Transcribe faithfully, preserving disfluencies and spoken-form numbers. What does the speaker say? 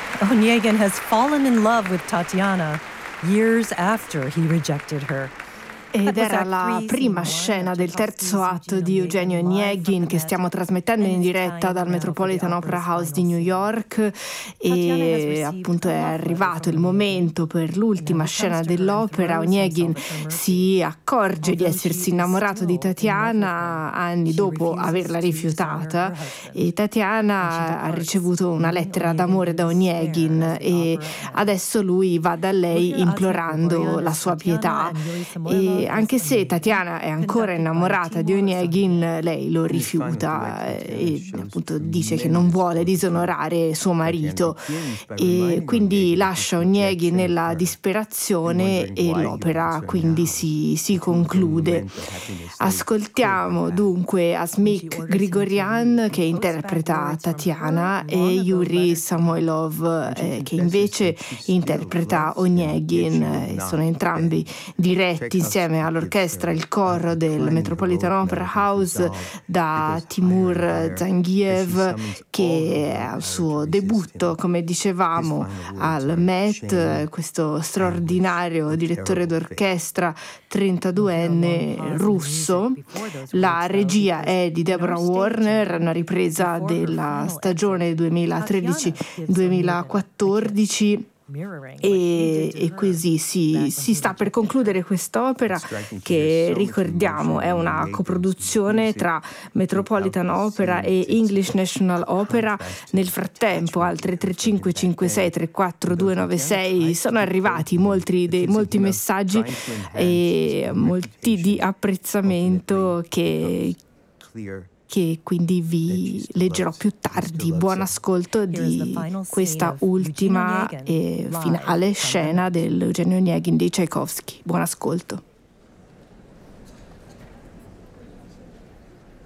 Onegin has fallen in love with Tatiana years after he rejected her. Ed era la prima scena del terzo atto di Eugenio Onegin che stiamo trasmettendo in diretta dal Metropolitan Opera House di New York, e appunto è arrivato il momento per l'ultima scena dell'opera. Onegin si accorge di essersi innamorato di Tatiana anni dopo averla rifiutata, e Tatiana ha ricevuto una lettera d'amore da Onegin e adesso lui va da lei implorando la sua pietà. E anche se Tatiana è ancora innamorata di Onegin, lei lo rifiuta e appunto dice che non vuole disonorare suo marito, e quindi lascia Onegin nella disperazione e l'opera quindi si, si conclude. Ascoltiamo dunque Asmik Grigorian che interpreta Tatiana e Yuri Samoilov eh, che invece interpreta Onegin. Eh, sono entrambi diretti insieme all'orchestra, il coro del Metropolitan Opera House, da Timur Zangiev, che è al suo debutto, come dicevamo, al Met, questo straordinario direttore d'orchestra trentaduenne russo. La regia è di Deborah Warner, una ripresa della stagione duemilatredici duemilaquattordici. E, e così si, si sta per concludere quest'opera che, ricordiamo, è una coproduzione tra Metropolitan Opera e English National Opera. Nel frattempo al tre tre cinque cinque sei tre quattro due nove sei sono arrivati molti, dei, molti messaggi e molti di apprezzamento che che quindi vi leggerò più tardi. Buon ascolto di questa ultima e finale scena dell'Eugenio Onegin di Tchaikovsky. Buon ascolto.